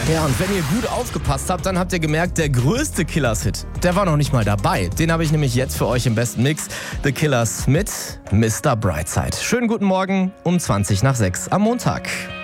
Ja, und wenn ihr gut aufgepasst habt, dann habt ihr gemerkt, der größte Killers-Hit, der war noch nicht mal dabei. Den habe ich nämlich jetzt für euch im besten Mix. The Killers mit Mr. Brightside. Schönen guten Morgen um 20 nach 6 am Montag.